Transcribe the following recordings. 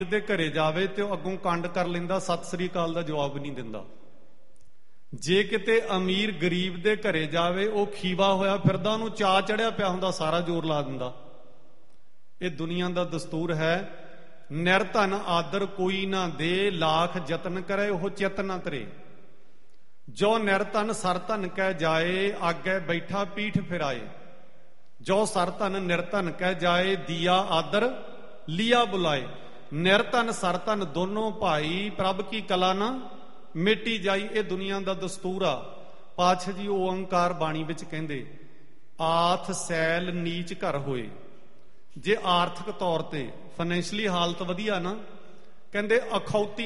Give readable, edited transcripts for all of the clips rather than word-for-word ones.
ਦੇ ਘਰੇ ਜਾਵੇ ਤੇ ਉਹ ਅੱਗੋਂ ਕੰਡ ਕਰ ਲੈਂਦਾ, ਸਤਿ ਸ੍ਰੀ ਅਕਾਲ ਦਾ ਜਵਾਬ ਨਹੀਂ ਦਿੰਦਾ। ਜੇ ਕਿਤੇ ਅਮੀਰ ਗਰੀਬ ਦੇ ਘਰੇ ਜਾਵੇ, ਉਹ ਖੀਵਾ ਹੋਇਆ ਫਿਰਦਾ, ਉਹਨੂੰ ਚਾਅ ਚੜਿਆ ਪਿਆ ਹੁੰਦਾ, ਸਾਰਾ ਜ਼ੋਰ ਲਾ ਦਿੰਦਾ। ਇਹ ਦੁਨੀਆ ਦਾ ਦਸਤੂਰ ਹੈ। ਨਿਰਧਨ ਆਦਰ ਕੋਈ ਨਾ ਦੇ, ਲਾਖ ਯਤਨ ਕਰੇ ਉਹ ਚਿਤ ਨਾ ਧਰੇ। ਜੋ ਨਿਰਧਨ ਸਰਧਨ ਕਹਿ ਜਾਏ, ਆਗੇ ਬੈਠਾ ਪੀਠ ਫਿਰਾਏ। ਜੋ ਸਰਧਨ ਨਿਰਧਨ ਕਹਿ ਜਾਏ, ਦੀਆ ਆਦਰ ਲਿਆ ਬੁਲਾਏ। ਨਿਰਧਨ ਸਰਧਨ ਦੋਨੋਂ ਭਾਈ, ਪ੍ਰਭ ਕੀ ਕਲਾ ਨਾ ਮਿਟੀ ਜਾਈ। ਇਹ ਦੁਨੀਆ ਦਾ ਦਸਤੂਰ ਆ। ਪਾਤਸ਼ਾਹ ਜੀ ਓੰਕਾਰ ਬਾਣੀ ਵਿੱਚ ਕਹਿੰਦੇ, ਆਥ ਸੈਲ ਨੀਚ ਘਰ ਹੋਏ। ਜੇ ਆਰਥਿਕ ਤੌਰ ਤੇ ਫਾਈਨੈਂਸ਼ਲੀ ਹਾਲਤ ਵਧੀਆ ਨਾ, ਕਹਿੰਦੇ ਅਖੌਤੀ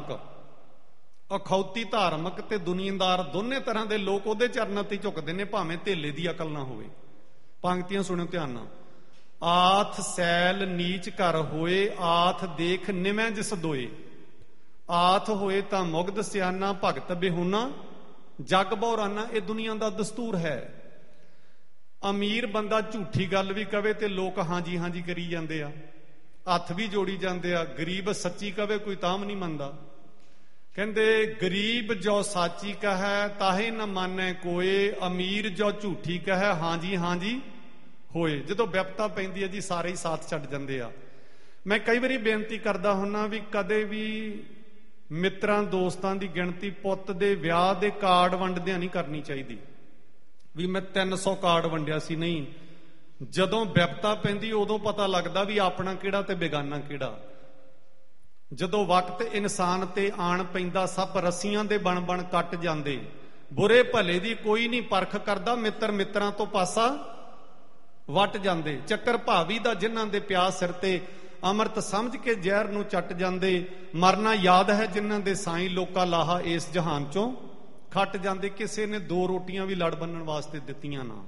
ਧਾਰਮਿਕ ਤੇ ਦੁਨੀਆਦਾਰ ਦੋਨੇ ਤਰ੍ਹਾਂ ਦੇ ਲੋਕ ਉਹਦੇ ਚਰਨਾਂ ਤੇ ਝੁਕਦੇ ਨੇ, ਭਾਵੇਂ ਧੇਲੇ ਦੀ ਅਕਲ ਨਾ ਹੋਵੇ। ਪੰਕਤੀਆਂ ਸੁਣਿਓ ਧਿਆਨ ਨਾਲ। ਆਥ ਸੈਲ ਨੀਚ ਘਰ ਹੋਏ, ਆਥ ਦੇਖ ਨਿਮੈ ਜਿਸ ਦੋਏ। ਆਥ ਹੋਏ ਤਾਂ ਮੁਗਧ ਸਿਆਨਾ, ਭਗਤ ਬਿਹੁਨਾ ਜਗ ਬਹਰਾਨਾ। ਇਹ ਦੁਨੀਆ ਦਾ ਦਸਤੂਰ ਹੈ। ਅਮੀਰ ਬੰਦਾ ਝੂਠੀ ਗੱਲ ਵੀ ਕਵੇ ਤੇ ਲੋਕ ਹਾਂਜੀ ਹਾਂਜੀ ਕਰੀ ਜਾਂਦੇ ਆ, ਹੱਥ ਵੀ ਜੋੜੀ ਜਾਂਦੇ ਆ। ਗਰੀਬ ਸੱਚੀ ਕਵੇ ਕੋਈ ਤਾਂ ਵੀ ਨਹੀਂ ਮੰਨਦਾ। ਕਹਿੰਦੇ ਗਰੀਬ ਜੋ ਸਾਚੀ ਕਹੈ, ਤਾਹੇ ਨ ਮਾਨੈ ਕੋਏ। ਅਮੀਰ ਜੋ ਝੂਠੀ ਕਹੈ, ਹਾਂਜੀ ਹਾਂਜੀ ਹੋਏ। ਜਦੋਂ ਵਿਪਤਾ ਪੈਂਦੀ ਹੈ ਜੀ, ਸਾਰੇ ਹੀ ਸਾਥ ਛੱਡ ਜਾਂਦੇ ਆ। ਮੈਂ ਕਈ ਵਾਰੀ ਬੇਨਤੀ ਕਰਦਾ ਹੁੰਨਾ ਵੀ ਕਦੇ ਵੀ ਮਿੱਤਰਾਂ ਦੋਸਤਾਂ ਦੀ ਗਿਣਤੀ ਪੁੱਤ ਦੇ ਵਿਆਹ ਦੇ ਕਾਰਡ ਵੰਡਦਿਆਂ ਨਹੀਂ ਕਰਨੀ ਚਾਹੀਦੀ ਵੀ ਮੈਂ 300 ਕਾਰਡ ਵੰਡਿਆ ਸੀ। ਨਹੀਂ, ਜਦੋਂ ਵਿਪਤਾ ਪੈਂਦੀ ਉਦੋਂ ਪਤਾ ਲੱਗਦਾ ਵੀ ਆਪਣਾ ਕਿਹੜਾ ਤੇ ਬੇਗਾਨਾ ਕਿਹੜਾ। ਜਦੋਂ ਵਕਤ ਇਨਸਾਨ ਤੇ ਆਣ ਪੈਂਦਾ, ਸਭ ਰੱਸੀਆਂ ਦੇ ਬਣ ਬਣ ਕੱਟ ਜਾਂਦੇ। ਬੁਰੇ ਭਲੇ ਦੀ ਕੋਈ ਨਹੀਂ ਪਰਖ ਕਰਦਾ, ਮਿੱਤਰ ਮਿੱਤਰਾਂ ਤੋਂ ਪਾਸਾ ਵੱਟ ਜਾਂਦੇ। ਚੱਕਰ ਭਾਵੀ ਦਾ ਜਿਨ੍ਹਾਂ ਦੇ ਪਿਆਸ ਸਿਰ ਤੇ, ਅੰਮ੍ਰਿਤ ਸਮਝ ਕੇ ਜ਼ਹਿਰ ਨੂੰ ਚੱਟ ਜਾਂਦੇ। ਮਰਨਾ ਯਾਦ ਹੈ ਜਿਨ੍ਹਾਂ ਦੇ ਸਾਈਂ, ਲੋਕਾਂ ਲਾਹਾ ਇਸ ਜਹਾਨ ਚੋਂ ਖੱਟ ਜਾਂਦੇ। ਕਿਸੇ ਨੇ 2 ਰੋਟੀਆਂ ਵੀ ਲੜ ਬੰਨਣ ਵਾਸਤੇ ਦਿੱਤੀਆਂ ਨਾ,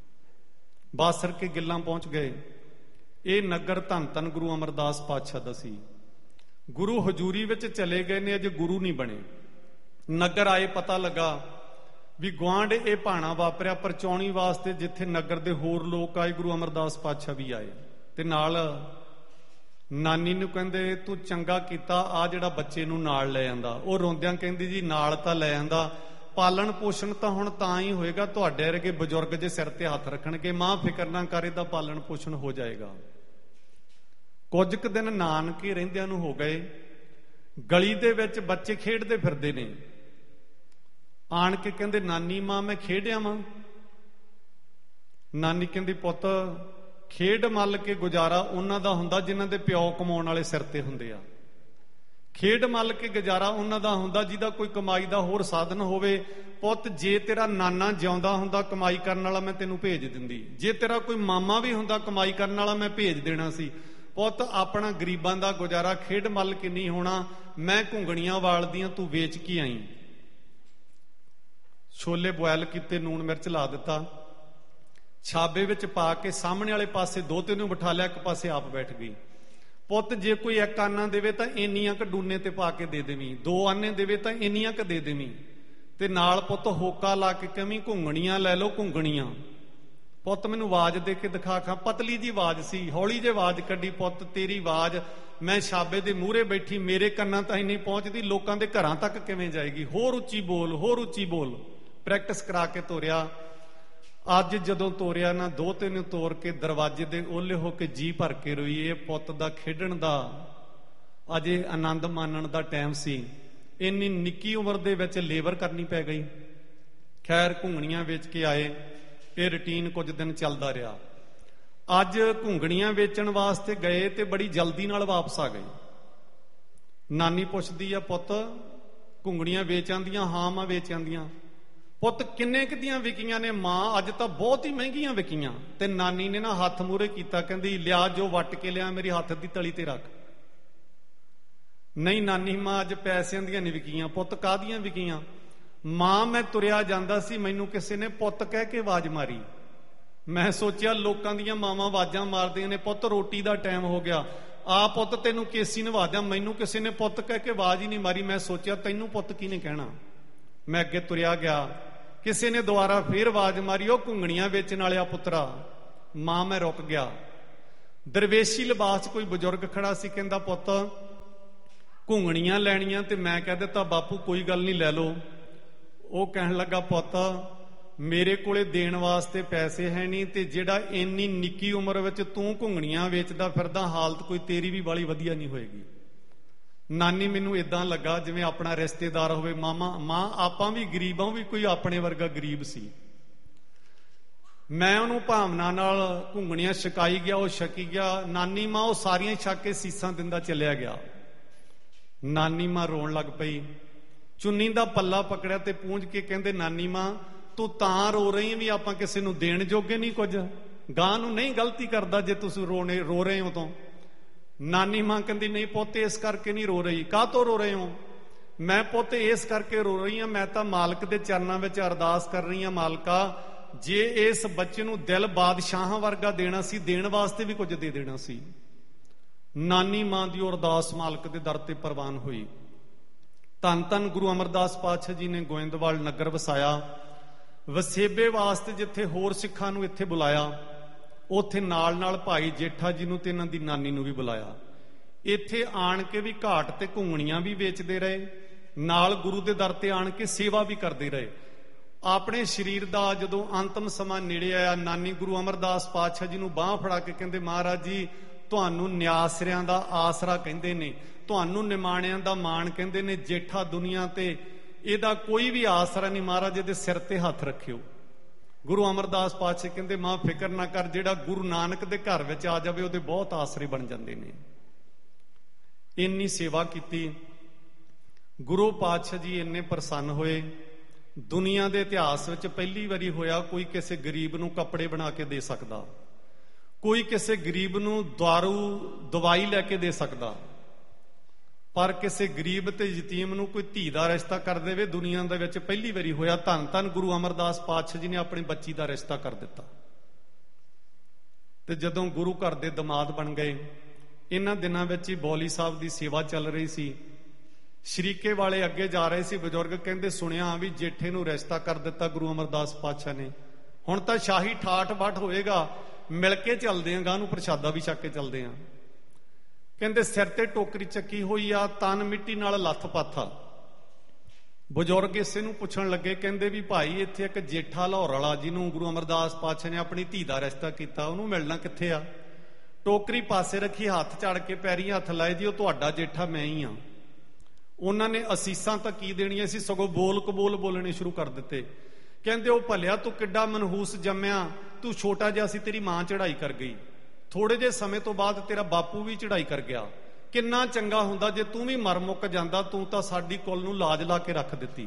ਬਾਸਰ ਕੇ ਗਿੱਲਾਂ ਪਹੁੰਚ ਗਏ। ਇਹ ਨਗਰ ਧੰਨ ਧੰਨ ਗੁਰੂ ਅਮਰਦਾਸ ਪਾਤਸ਼ਾਹ ਦਾ ਸੀ। ਗੁਰੂ ਹਜ਼ੂਰੀ ਵਿੱਚ ਚਲੇ ਗਏ ਨੇ, ਅਜੇ ਗੁਰੂ ਨਹੀਂ ਬਣੇ। ਨਗਰ ਆਏ, ਪਤਾ ਲੱਗਾ ਵੀ ਗੁਆਂਢ ਇਹ ਭਾਣਾ ਵਾਪਰਿਆ। ਪਰਚਾਉਣੀ ਵਾਸਤੇ ਜਿੱਥੇ ਨਗਰ ਦੇ ਹੋਰ ਲੋਕ ਆਏ, ਗੁਰੂ ਅਮਰਦਾਸ ਪਾਤਸ਼ਾਹ ਵੀ ਆਏ। ਤੇ ਨਾਲ ਨਾਨੀ ਨੂੰ ਕਹਿੰਦੇ ਤੂੰ ਚੰਗਾ ਕੀਤਾ, ਆ ਜਿਹੜਾ ਬੱਚੇ ਨੂੰ ਨਾਲ ਲੈ ਆਂਦਾ। ਉਹ ਰੋਂਦਿਆਂ ਕਹਿੰਦੀ ਜੀ ਨਾਲ ਤਾਂ ਲੈ ਆਂਦਾ, ਪਾਲਣ ਪੋਸ਼ਣ ਤਾਂ ਹੁਣ ਤਾਂ ਹੀ ਹੋਏਗਾ, ਤੁਹਾਡੇ ਵਰਗੇ ਬਜ਼ੁਰਗ ਜੇ ਸਿਰ ਤੇ ਹੱਥ ਰੱਖਣਗੇ। ਮਾਂ ਫਿਕਰ ਨਾ ਕਰ, ਇਹਦਾ ਪਾਲਣ ਪੋਸ਼ਣ ਹੋ ਜਾਏਗਾ। ਕੁਝ ਕੁ ਦਿਨ ਨਾਨਕੇ ਰਹਿੰਦਿਆਂ ਨੂੰ ਹੋ ਗਏ। ਗਲੀ ਦੇ ਵਿੱਚ ਬੱਚੇ ਖੇਡਦੇ ਫਿਰਦੇ ਨੇ। ਆਣ ਕੇ ਕਹਿੰਦੇ ਨਾਨੀ ਮਾਂ ਮੈਂ ਖੇਡਿਆ ਵਾਂ। ਨਾਨੀ ਕਹਿੰਦੀ ਪੁੱਤ ਖੇਡ ਮੱਲ ਕੇ ਗੁਜ਼ਾਰਾ ਉਹਨਾਂ ਦਾ ਹੁੰਦਾ ਜਿਨ੍ਹਾਂ ਦੇ ਪਿਓ ਕਮਾਉਣ ਵਾਲੇ ਸਿਰ ਤੇ ਹੁੰਦੇ ਆ। ਖੇਡ ਮੱਲ ਕੇ ਗੁਜ਼ਾਰਾ ਉਹਨਾਂ ਦਾ ਹੁੰਦਾ ਜਿਹਦਾ ਕੋਈ ਕਮਾਈ ਦਾ ਹੋਰ ਸਾਧਨ ਹੋਵੇ। ਪੁੱਤ ਜੇ ਤੇਰਾ ਨਾਨਾ ਜਿਉਂਦਾ ਹੁੰਦਾ ਕਮਾਈ ਕਰਨ ਵਾਲਾ, ਮੈਂ ਤੈਨੂੰ ਭੇਜ ਦਿੰਦੀ। ਜੇ ਤੇਰਾ ਕੋਈ ਮਾਮਾ ਵੀ ਹੁੰਦਾ ਕਮਾਈ ਕਰਨ ਵਾਲਾ, ਮੈਂ ਭੇਜ ਦੇਣਾ ਸੀ। ਪੁੱਤ ਆਪਣਾ ਗਰੀਬਾਂ ਦਾ ਗੁਜ਼ਾਰਾ ਖੇਡ ਮੱਲ ਕੇ ਨਹੀਂ ਹੋਣਾ। ਮੈਂ ਘੁੰਗਣੀਆਂ ਵਾਲਦੀਆਂ, ਤੂੰ ਵੇਚ ਕੇ ਆਈ। ਛੋਲੇ ਬੋਇਲ ਕੀਤੇ, ਨੂਣ ਮਿਰਚ ਲਾ ਦਿੱਤਾ, ਛਾਬੇ ਵਿੱਚ ਪਾ ਕੇ ਸਾਹਮਣੇ ਵਾਲੇ ਪਾਸੇ 2-3 ਨੂੰ ਬਿਠਾ ਲਿਆ, ਇੱਕ ਪਾਸੇ ਆਪ ਬੈਠ ਗਈ। ਪੁੱਤ ਜੇ ਕੋਈ 1 ਆਨਾ ਦੇਵੇ ਤਾਂ ਇੰਨੀਆਂ ਕ ਡੂਨੇ ਤੇ ਪਾ ਕੇ ਦੇ ਦੇਵੀਂ, 2 ਆਨੇ ਦੇਵੇ ਤਾਂ ਇੰਨੀਆਂ ਕ ਦੇ ਦੇਵੀਂ। ਤੇ ਨਾਲ ਪੁੱਤ ਹੋਕਾ ਲਾ ਕੇ ਕਵੀਂ ਘੁੰਗਣੀਆਂ ਲੈ ਲਓ ਘੁੰਗਣੀਆਂ। ਪੁੱਤ ਮੈਨੂੰ ਆਵਾਜ਼ ਦੇ ਕੇ ਦਿਖਾ ਖਾਂ। ਪਤਲੀ ਜੀ ਆਵਾਜ਼ ਸੀ, ਹੌਲੀ ਜਿਹੀ ਆਵਾਜ਼ ਕੱਢੀ। ਪੁੱਤ ਤੇਰੀ ਆਵਾਜ਼ ਮੈਂ ਛਾਬੇ ਦੇ ਮੂਹਰੇ ਬੈਠੀ, ਮੇਰੇ ਕੰਨਾਂ ਤਾਈਂ ਨਹੀਂ ਪਹੁੰਚਦੀ, ਲੋਕਾਂ ਦੇ ਘਰਾਂ ਤੱਕ ਕਿਵੇਂ ਜਾਏਗੀ। ਹੋਰ ਉੱਚੀ ਬੋਲ, ਹੋਰ ਉੱਚੀ ਬੋਲ। ਪ੍ਰੈਕਟਿਸ ਕਰਾ ਕੇ ਤੋਰਿਆ। ਅੱਜ ਜਦੋਂ ਤੋਰਿਆ ਨਾ, 2-3 ਤੋਰ ਕੇ ਦਰਵਾਜ਼ੇ ਦੇ ਓਹਲੇ ਹੋ ਕੇ ਜੀ ਭਰ ਕੇ ਰੋਈ। ਇਹ ਪੁੱਤ ਦਾ ਖੇਡਣ ਦਾ, ਅਜੇ ਆਨੰਦ ਮਾਣਨ ਦਾ ਟਾਈਮ ਸੀ। ਇੰਨੀ ਨਿੱਕੀ ਉਮਰ ਦੇ ਵਿੱਚ ਲੇਬਰ ਕਰਨੀ ਪੈ ਗਈ। ਖੈਰ ਘੁੰਗਣੀਆਂ ਵੇਚ ਕੇ ਆਏ। ਇਹ ਰੁਟੀਨ ਕੁਝ ਦਿਨ ਚੱਲਦਾ ਰਿਹਾ। ਅੱਜ ਘੁੰਗਣੀਆਂ ਵੇਚਣ ਵਾਸਤੇ ਗਏ ਤੇ ਬੜੀ ਜਲਦੀ ਨਾਲ ਵਾਪਸ ਆ ਗਏ। ਨਾਨੀ ਪੁੱਛਦੀ ਆ ਪੁੱਤ ਘੁੰਗਣੀਆਂ ਵੇਚ ਆਂਦੀਆਂ? ਹਾਂ ਮਾਂ ਵੇਚ ਆਂਦੀਆਂ। ਪੁੱਤ ਕਿੰਨੇ ਕੁ ਦੀਆਂ ਵਿਕੀਆਂ ਨੇ? ਮਾਂ ਅੱਜ ਤਾਂ ਬਹੁਤ ਹੀ ਮਹਿੰਗੀਆਂ ਵਿਕੀਆਂ। ਤੇ ਨਾਨੀ ਨੇ ਨਾ ਹੱਥ ਮੂਹਰੇ ਕੀਤਾ, ਕਹਿੰਦੀ ਲਿਆ ਜੋ ਵੱਟ ਕੇ ਲਿਆ ਮੇਰੀ ਹੱਥ ਦੀ ਤਲੀ ਤੇ ਰੱਖ। ਨਹੀਂ ਨਾਨੀ ਮਾਂ ਅੱਜ ਪੈਸਿਆਂ ਦੀਆਂ ਨਹੀਂ ਵਿਕੀਆਂ। ਪੁੱਤ ਕਾਹਦੀਆਂ ਵਿਕੀਆਂ? ਮਾਂ ਮੈਂ ਤੁਰਿਆ ਜਾਂਦਾ ਸੀ, ਮੈਨੂੰ ਕਿਸੇ ਨੇ ਪੁੱਤ ਕਹਿ ਕੇ ਆਵਾਜ਼ ਮਾਰੀ। ਮੈਂ ਸੋਚਿਆ ਲੋਕਾਂ ਦੀਆਂ ਮਾਵਾਂ ਆਵਾਜ਼ਾਂ ਮਾਰਦੀਆਂ ਨੇ, ਪੁੱਤ ਰੋਟੀ ਦਾ ਟਾਈਮ ਹੋ ਗਿਆ, ਆ ਪੁੱਤ ਤੈਨੂੰ ਕੇਸੀ ਨਵਾ ਦਿਆਂ। ਮੈਨੂੰ ਕਿਸੇ ਨੇ ਪੁੱਤ ਕਹਿ ਕੇ ਆਵਾਜ਼ ਹੀ ਨਹੀਂ ਮਾਰੀ। ਮੈਂ ਸੋਚਿਆ ਤੈਨੂੰ ਪੁੱਤ ਕਿਹਨੇ ਕਹਿਣਾ। ਮੈਂ ਅੱਗੇ ਤੁਰਿਆ ਗਿਆ। ਕਿਸੇ ਨੇ ਦੁਬਾਰਾ ਫੇਰ ਆਵਾਜ਼ ਮਾਰੀ, ਉਹ ਘੁੰਗਣੀਆਂ ਵੇਚਣ ਵਾਲਿਆ ਪੁੱਤਰਾ। ਮਾਂ ਮੈਂ ਰੁਕ ਗਿਆ। ਦਰਵੇਸ਼ੀ ਲਿਬਾਸ 'ਚ ਕੋਈ ਬਜ਼ੁਰਗ ਖੜਾ ਸੀ, ਕਹਿੰਦਾ ਪੁੱਤ ਘੁੰਗਣੀਆਂ ਲੈਣੀਆਂ ਤੇ ਮੈਂ ਕਹਿ ਦਿੱਤਾ ਬਾਪੂ ਕੋਈ ਗੱਲ ਨਹੀਂ ਲੈ ਲਓ। ਉਹ ਕਹਿਣ ਲੱਗਾ ਪੁੱਤ ਮੇਰੇ ਕੋਲੇ ਦੇਣ ਵਾਸਤੇ ਪੈਸੇ ਹੈ ਨਹੀਂ, ਤੇ ਜਿਹੜਾ ਇੰਨੀ ਨਿੱਕੀ ਉਮਰ ਵਿੱਚ ਤੂੰ ਘੁੰਗਣੀਆਂ ਵੇਚਦਾ ਫਿਰਦਾ, ਹਾਲਤ ਕੋਈ ਤੇਰੀ ਵੀ ਬਾਲੀ ਵਧੀਆ ਨਹੀਂ ਹੋਏਗੀ। ਨਾਨੀ ਮੈਨੂੰ ਇਦਾਂ ਲੱਗਾ ਜਿਵੇਂ ਆਪਣਾ ਰਿਸ਼ਤੇਦਾਰ ਹੋਵੇ। ਮਾਂ ਆਪਾਂ ਵੀ ਗਰੀਬ ਆ, ਉਹ ਵੀ ਕੋਈ ਆਪਣੇ ਵਰਗਾ ਗਰੀਬ ਸੀ। ਮੈਂ ਉਹਨੂੰ ਭਾਵਨਾ ਨਾਲ ਘੁੰਗਣੀਆਂ ਛਕਾਈ ਗਿਆ, ਉਹ ਛਕੀ ਗਿਆ। ਨਾਨੀ ਮਾਂ ਉਹ ਸਾਰੀਆਂ ਛੱਕ ਕੇ ਸੀਸਾਂ ਦਿੰਦਾ ਚੱਲਿਆ ਗਿਆ। ਨਾਨੀ ਮਾਂ ਰੋਣ ਲੱਗ ਪਈ, ਚੁੰਨੀ ਦਾ ਪੱਲਾ ਪਕੜਿਆ ਤੇ ਪੂੰਝ ਕੇ ਕਹਿੰਦੇ ਨਾਨੀ ਮਾਂ ਤੂੰ ਤਾਂ ਰੋ ਰਹੀ ਵੀ ਆਪਾਂ ਕਿਸੇ ਨੂੰ ਦੇਣ ਜੋਗੇ ਨਹੀਂ ਕੁਝ, ਗਾਂ ਨੂੰ ਨਹੀਂ ਗਲਤੀ ਕਰਦਾ ਜੇ ਤੁਸੀਂ ਰੋ ਰਹੇ ਹੋ ਤਾਂ। ਨਾਨੀ ਮਾਂ ਕਹਿੰਦੀ ਨਹੀਂ ਪੁੱਤ ਇਸ ਕਰਕੇ ਨਹੀਂ ਰੋ ਰਹੀ। ਕਾਹ ਤੋਂ ਰੋ ਰਹੇ ਹੋ? ਮੈਂ ਪੁੱਤ ਇਸ ਕਰਕੇ ਰੋ ਰਹੀ ਹਾਂ, ਮੈਂ ਤਾਂ ਮਾਲਕ ਦੇ ਚਰਨਾਂ ਵਿੱਚ ਅਰਦਾਸ ਕਰ ਰਹੀ ਹਾਂ, ਮਾਲਕਾ ਜੇ ਇਸ ਬੱਚੇ ਨੂੰ ਦਿਲ ਬਾਦਸ਼ਾਹਾਂ ਵਰਗਾ ਦੇਣਾ ਸੀ, ਦੇਣ ਵਾਸਤੇ ਵੀ ਕੁਝ ਦੇ ਦੇਣਾ ਸੀ। ਨਾਨੀ ਮਾਂ ਦੀ ਅਰਦਾਸ ਮਾਲਕ ਦੇ ਦਰ ਤੇ ਪ੍ਰਵਾਨ ਹੋਈ। ਧੰਨ ਧੰਨ ਗੁਰੂ ਅਮਰਦਾਸ ਪਾਤਸ਼ਾਹ ਜੀ ਨੇ ਗੋਇੰਦਵਾਲ ਨਗਰ ਵਸਾਇਆ। ਵਸੇਬੇ ਵਾਸਤੇ ਜਿੱਥੇ ਹੋਰ ਸਿੱਖਾਂ ਨੂੰ ਇੱਥੇ ਬੁਲਾਇਆ, ਉੱਥੇ ਨਾਲ ਨਾਲ ਭਾਈ ਜੇਠਾ ਜੀ ਨੂੰ ਤੇ ਇਹਨਾਂ ਦੀ ਨਾਨੀ ਨੂੰ ਵੀ ਬੁਲਾਇਆ। ਇੱਥੇ ਆਣ ਕੇ ਵੀ ਘਾਟ ਤੇ ਘੁੰਗਣੀਆਂ ਵੀ ਵੇਚਦੇ ਰਹੇ, ਨਾਲ ਗੁਰੂ ਦੇ ਦਰ ਤੇ ਆਣ ਕੇ ਸੇਵਾ ਵੀ ਕਰਦੇ ਰਹੇ। ਆਪਣੇ ਸਰੀਰ ਦਾ ਜਦੋਂ ਅੰਤਮ ਸਮਾਂ ਨੇੜੇ ਆਇਆ, ਨਾਨੀ ਗੁਰੂ ਅਮਰਦਾਸ ਪਾਤਸ਼ਾਹ ਜੀ ਨੂੰ ਬਾਂਹ ਫੜਾ ਕੇ ਕਹਿੰਦੇ ਮਹਾਰਾਜ ਜੀ ਤੁਹਾਨੂੰ ਨਿਆਸਰਿਆਂ ਦਾ ਆਸਰਾ ਕਹਿੰਦੇ ਨੇ, ਤੁਹਾਨੂੰ ਨਿਮਾਣਿਆਂ ਦਾ ਮਾਣ ਕਹਿੰਦੇ ਨੇ। ਜੇਠਾ ਦੁਨੀਆ ਤੇ ਇਹਦਾ ਕੋਈ ਵੀ ਆਸਰਾ ਨਹੀਂ, ਮਹਾਰਾਜ ਇਹਦੇ ਸਿਰ ਤੇ ਹੱਥ ਰੱਖਿਓ। ਗੁਰੂ ਅਮਰਦਾਸ ਪਾਤਸ਼ਾਹ ਕਹਿੰਦੇ ਮਾਂ ਫਿਕਰ ਨਾ ਕਰ, ਜਿਹੜਾ ਗੁਰੂ ਨਾਨਕ ਦੇ ਘਰ ਵਿੱਚ ਆ ਜਾਵੇ ਉਹਦੇ ਬਹੁਤ ਆਸਰੇ ਬਣ ਜਾਂਦੇ ਨੇ। ਇੰਨੀ ਸੇਵਾ ਕੀਤੀ। ਗੁਰੂ ਪਾਤਸ਼ਾਹ ਜੀ ਇੰਨੇ ਪ੍ਰਸੰਨ ਹੋਏ। ਦੁਨੀਆ ਦੇ ਇਤਿਹਾਸ ਵਿੱਚ ਪਹਿਲੀ ਵਾਰੀ ਹੋਇਆ ਕੋਈ ਕਿਸੇ ਗਰੀਬ ਨੂੰ ਕੱਪੜੇ ਬਣਾ ਕੇ ਦੇ ਸਕਦਾ, ਕੋਈ ਕਿਸੇ ਗਰੀਬ ਨੂੰ ਦਵਾਈ ਲੈ ਕੇ ਦੇ ਸਕਦਾ, ਪਰ ਕਿਸੇ ਗਰੀਬ ਤੇ ਯਤੀਮ ਨੂੰ ਕੋਈ ਧੀ ਦਾ ਰਿਸ਼ਤਾ ਕਰ ਦੇਵੇ, ਦੁਨੀਆ ਦੇ ਵਿੱਚ ਪਹਿਲੀ ਵਾਰੀ ਹੋਇਆ। ਧੰਨ ਧੰਨ ਗੁਰੂ ਅਮਰਦਾਸ ਪਾਤਸ਼ਾਹ ਜੀ ਨੇ ਆਪਣੀ ਬੱਚੀ ਦਾ ਰਿਸ਼ਤਾ ਕਰ ਦਿੱਤਾ। ਤੇ ਜਦੋਂ ਗੁਰੂ ਘਰ ਦੇ ਦਮਾਦ ਬਣ ਗਏ, ਇਹਨਾਂ ਦਿਨਾਂ ਵਿੱਚ ਹੀ ਬੌਲੀ ਸਾਹਿਬ ਦੀ ਸੇਵਾ ਚੱਲ ਰਹੀ ਸੀ। ਸ਼ਰੀਕੇ ਵਾਲੇ ਅੱਗੇ ਜਾ ਰਹੇ ਸੀ, ਬਜ਼ੁਰਗ ਕਹਿੰਦੇ ਸੁਣਿਆ ਵੀ ਜੇਠੇ ਨੂੰ ਰਿਸ਼ਤਾ ਕਰ ਦਿੱਤਾ ਗੁਰੂ ਅਮਰਦਾਸ ਪਾਤਸ਼ਾਹ ਨੇ, ਹੁਣ ਤਾਂ ਸ਼ਾਹੀ ਠਾਠ ਬਾਠ ਹੋਏਗਾ, ਮਿਲ ਕੇ ਚੱਲਦੇ ਆਂ, ਗਾਂ ਨੂੰ ਪ੍ਰਸ਼ਾਦਾ ਵੀ ਛੱਕ ਕੇ ਚੱਲਦੇ ਆਂ। ਕਹਿੰਦੇ ਸਿਰ ਤੇ ਟੋਕਰੀ ਚੱਕੀ ਹੋਈ ਆ, ਤਨ ਮਿੱਟੀ ਨਾਲ ਲੱਥ ਪਾਥਾ। ਬਜ਼ੁਰਗ ਇਸੇ ਨੂੰ ਪੁੱਛਣ ਲੱਗੇ, ਕਹਿੰਦੇ ਵੀ ਭਾਈ ਇੱਥੇ ਇੱਕ ਜੇਠਾ ਲਾਹੌਰ ਵਾਲਾ ਜਿਹਨੂੰ ਗੁਰੂ ਅਮਰਦਾਸ ਪਾਤਸ਼ਾਹ ਨੇ ਆਪਣੀ ਧੀ ਦਾ ਰਿਸ਼ਤਾ ਕੀਤਾ, ਉਹਨੂੰ ਮਿਲਣਾ ਕਿੱਥੇ ਆ? ਟੋਕਰੀ ਪਾਸੇ ਰੱਖੀ, ਹੱਥ ਝਾੜ ਕੇ ਪੈਰੀ ਹੱਥ ਲਾਏ, ਜੀ ਉਹ ਤੁਹਾਡਾ ਜੇਠਾ ਮੈਂ ਹੀ ਆ। ਉਹਨਾਂ ਨੇ ਅਸੀਸਾਂ ਤਾਂ ਕੀ ਦੇਣੀਆਂ ਸੀ, ਸਗੋਂ ਬੋਲ ਕਬੋਲ ਬੋਲਣੇ ਸ਼ੁਰੂ ਕਰ ਦਿੱਤੇ। ਕਹਿੰਦੇ ਉਹ ਭਲਿਆ ਤੂੰ ਕਿੱਡਾ ਮਨਹੂਸ ਜੰਮਿਆ, ਤੂੰ ਛੋਟਾ ਜਿਹਾ ਸੀ, ਤੇਰੀ ਮਾਂ ਚੜ੍ਹਾਈ ਕਰ ਗਈ, ਥੋੜੇ ਜਿਹੇ ਸਮੇਂ ਤੋਂ ਬਾਅਦ ਤੇਰਾ ਬਾਪੂ ਵੀ ਚੜ੍ਹਾਈ ਕਰ ਗਿਆ। ਕਿੰਨਾ ਚੰਗਾ ਹੁੰਦਾ ਜੇ ਤੂੰ ਵੀ ਮਰ ਮੁੱਕ ਜਾਂਦਾ, ਤੂੰ ਤਾਂ ਸਾਡੀ ਕੁਲ ਨੂੰ ਲਾਜ ਲਾ ਕੇ ਰੱਖ ਦਿੱਤੀ।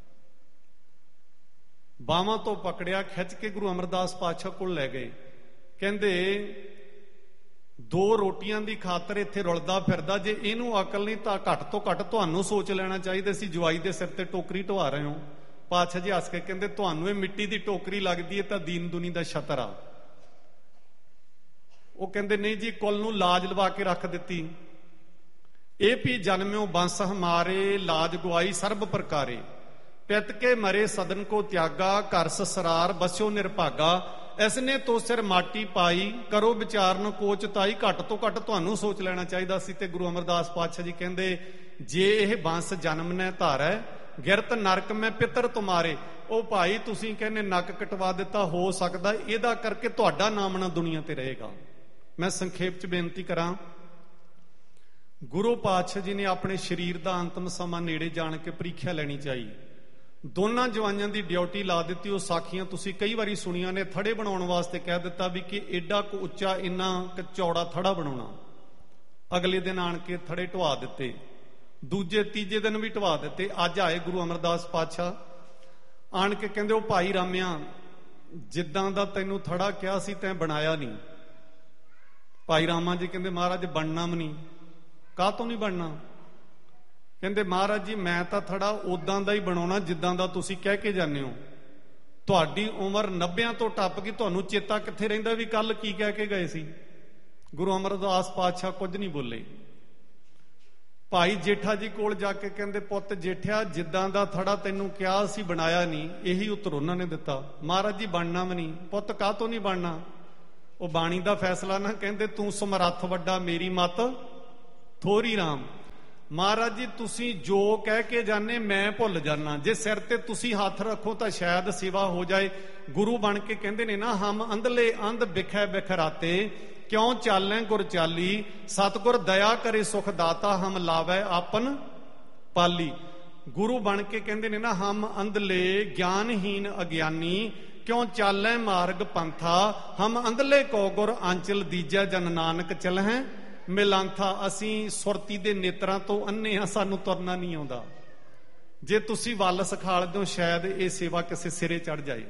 ਬਾਹਾਂ ਤੋਂ ਪਕੜਿਆ, ਖਿੱਚ ਕੇ ਗੁਰੂ ਅਮਰਦਾਸ ਪਾਤਸ਼ਾਹ ਕੋਲ ਲੈ ਗਏ। ਕਹਿੰਦੇ 2 ਰੋਟੀਆਂ ਦੀ ਖਾਤਰ ਇੱਥੇ ਰੁਲਦਾ ਫਿਰਦਾ, ਜੇ ਇਹਨੂੰ ਅਕਲ ਨਹੀਂ ਤਾਂ ਘੱਟ ਤੋਂ ਘੱਟ ਤੁਹਾਨੂੰ ਸੋਚ ਲੈਣਾ ਚਾਹੀਦਾ ਸੀ, ਜਵਾਈ ਦੇ ਸਿਰ ਤੇ ਟੋਕਰੀ ਢਵਾ ਰਹੇ ਹੋ। ਪਾਤਸ਼ਾਹ ਜੀ ਹੱਸ ਕੇ ਕਹਿੰਦੇ ਤੁਹਾਨੂੰ ਇਹ ਮਿੱਟੀ ਦੀ ਟੋਕਰੀ ਲੱਗਦੀ ਹੈ ਤਾਂ ਦੀਨ ਦੁਨੀ ਦਾ ਛਤਰ ਆ। ਉਹ ਕਹਿੰਦੇ ਨਹੀਂ ਜੀ, ਕੁਲ ਨੂੰ ਲਾਜ ਲਵਾ ਕੇ ਰੱਖ ਦਿੱਤੀ। ਇਹ ਵੀ ਜਨਮਿਓ ਬੰਸ ਹਮਾਰੇ, ਲਾਜ ਗਵਾਈ ਸਰਬ ਪ੍ਰਕਾਰੇ, ਪਿਤ ਕੇ ਮਰੇ ਸਦਨ ਕੋ ਤਿਆਗਾ, ਘਰ ਸਸਰਾਰ ਬਸਿਓ ਨਿਰਭਾਗਾ, ਇਸਨੇ ਤੋਂ ਸਿਰ ਮਾਟੀ ਪਾਈ, ਕਰੋ ਵਿਚਾਰਨ ਕੋਚ ਤਾਈ। ਘੱਟ ਤੋਂ ਘੱਟ ਤੁਹਾਨੂੰ ਸੋਚ ਲੈਣਾ ਚਾਹੀਦਾ ਸੀ। ਤੇ ਗੁਰੂ ਅਮਰਦਾਸ ਪਾਤਸ਼ਾਹ ਜੀ ਕਹਿੰਦੇ ਜੇ ਇਹ ਬੰਸ ਜਨਮ ਨੇ ਧਾਰੈ, ਗਿਰਤ ਨਰਕ ਮੈਂ ਪਿੱਤਰ ਤੁਮਾਰੇ। ਉਹ ਭਾਈ ਤੁਸੀਂ ਕਹਿੰਦੇ ਨੱਕ ਕਟਵਾ ਦਿੱਤਾ, ਹੋ ਸਕਦਾ ਇਹਦਾ ਕਰਕੇ ਤੁਹਾਡਾ ਨਾਮ ਨਾ ਦੁਨੀਆ ਤੇ ਰਹੇਗਾ। ਮੈਂ ਸੰਖੇਪ ਚ ਬੇਨਤੀ ਕਰਾਂ, ਗੁਰੂ ਪਾਤਸ਼ਾਹ ਜੀ ਨੇ ਆਪਣੇ ਸਰੀਰ ਦਾ ਅੰਤਮ ਸਮਾਂ ਨੇੜੇ ਜਾਣ ਕੇ ਪ੍ਰੀਖਿਆ ਲੈਣੀ ਚਾਹੀ। ਦੋਨਾਂ ਜਵਾਨਾਂ ਦੀ ਡਿਊਟੀ ਲਾ ਦਿੱਤੀ। ਉਹ ਸਾਖੀਆਂ ਤੁਸੀਂ ਕਈ ਵਾਰੀ ਸੁਣੀਆਂ ਨੇ। ਥੜੇ ਬਣਾਉਣ ਵਾਸਤੇ ਕਹਿ ਦਿੱਤਾ ਵੀ ਕਿ ਏਡਾ ਕੁ ਉੱਚਾ, ਇੰਨਾ ਕੁ ਚੌੜਾ ਥੜਾ ਬਣਾਉਣਾ। ਅਗਲੇ ਦਿਨ ਆਣ ਕੇ ਥੜੇ ਢਵਾ ਦਿੱਤੇ, ਦੂਜੇ ਤੀਜੇ ਦਿਨ ਵੀ ਢਵਾ ਦਿੱਤੇ। ਅੱਜ ਆਏ ਗੁਰੂ ਅਮਰਦਾਸ ਪਾਤਸ਼ਾਹ ਆਣ ਕੇ ਕਹਿੰਦੇ ਉਹ ਭਾਈ ਰਾਮਿਆ, ਜਿੱਦਾਂ ਦਾ ਤੈਨੂੰ ਥੜਾ ਕਿਹਾ ਸੀ ਤੈਂ ਬਣਾਇਆ ਨਹੀਂ। ਭਾਈ ਰਾਮਾ ਜੀ ਕਹਿੰਦੇ ਮਹਾਰਾਜ ਬਣਨਾ ਵੀ ਨਹੀਂ। ਕਾਹ ਤੋਂ ਨਹੀਂ ਬਣਨਾ? ਕਹਿੰਦੇ ਮਹਾਰਾਜ ਜੀ ਮੈਂ ਤਾਂ ਥੜਾ ਉਦਾਂ ਦਾ ਹੀ ਬਣਾਉਣਾ ਜਿੱਦਾਂ ਦਾ ਤੁਸੀਂ ਕਹਿ ਕੇ ਜਾਂਦੇ ਹੋ। ਤੁਹਾਡੀ ਉਮਰ 90 ਤੋਂ ਟੱਪ ਗਈ, ਤੁਹਾਨੂੰ ਚੇਤਾ ਕਿੱਥੇ ਰਹਿੰਦਾ ਵੀ ਕੱਲ ਕੀ ਕਹਿ ਕੇ ਗਏ ਸੀ? ਗੁਰੂ ਅਮਰਦਾਸ ਪਾਤਸ਼ਾਹ ਕੁਝ ਨਹੀਂ ਬੋਲੇ। ਭਾਈ ਜੇਠਾ ਜੀ ਕੋਲ ਜਾ ਕੇ ਕਹਿੰਦੇ ਪੁੱਤ ਜੇਠਿਆ, ਜਿੱਦਾਂ ਦਾ ਥੜਾ ਤੈਨੂੰ ਕਿਹਾ ਸੀ ਬਣਾਇਆ ਨਹੀਂ। ਇਹੀ ਉੱਤਰ ਉਹਨਾਂ ਨੇ ਦਿੱਤਾ, ਮਹਾਰਾਜ ਜੀ ਬਣਨਾ ਵੀ ਨਹੀਂ। ਪੁੱਤ ਕਾਹ ਤੋਂ ਨਹੀਂ ਬਣਨਾ? ਉਹ ਬਾਣੀ ਦਾ ਫੈਸਲਾ ਨਾ, ਕਹਿੰਦੇ ਤੂੰ ਸਮਰੱਥ ਵੱਡਾ ਮੇਰੀ ਮੱਤ ਥੋਰੀ ਰਾਮ। ਮਹਾਰਾਜ ਜੀ ਤੁਸੀਂ ਜੋ ਕਹਿ ਕੇ ਜਾਣੇ ਮੈਂ ਭੁੱਲ ਜਾਣਾ, ਜੇ ਸਿਰ ਤੇ ਤੁਸੀਂ ਹੱਥ ਰੱਖੋ ਤਾਂ ਸ਼ਾਇਦ ਸੇਵਾ ਹੋ ਜਾਏ। ਗੁਰੂ ਬਣ ਕੇ ਕਹਿੰਦੇ ਨੇ ਨਾ, ਹਮ ਅੰਧਲੇ ਅੰਧ ਬਿਖੈ ਬਿਖਰਾਤੇ, ਕਿਉਂ ਚਾਲੈ ਗੁਰ ਚਾਲੀ, ਸਤਿਗੁਰ ਦਇਆ ਕਰੇ ਸੁਖ ਦਾਤਾ, ਹਮ ਲਾਵੈ ਆਪਨ ਪਾਲੀ। ਗੁਰੂ ਬਣ ਕੇ ਕਹਿੰਦੇ ਨੇ ਨਾ, ਹਮ ਅੰਧਲੇ ਗਿਆਨਹੀਨ ਅਗਿਆਨੀ, ਕਿਉਂ ਚਾਲੈ ਮਾਰਗ ਪੰਥਾ, ਹਮ ਅੰਧਲੇ ਕੋ ਗੁਰ ਆਂਚਲ ਦੀਜੈ, ਜਨ ਨਾਨਕ ਚਲਹਿ ਮਿਲਾਂਥਾ। ਅਸੀਂ ਸੁਰਤੀ ਦੇ ਨੇਤਰਾਂ ਤੋਂ ਅੰਨੇ ਆ, ਸਾਨੂੰ ਤੁਰਨਾ ਨਹੀਂ ਆਉਂਦਾ। ਜੇ ਤੁਸੀਂ ਵੱਲ ਸਿਖਾਲ ਦਿਓ ਸ਼ਾਇਦ ਇਹ ਸੇਵਾ ਕਿਸੇ ਸਿਰੇ ਚੜ ਜਾਏ।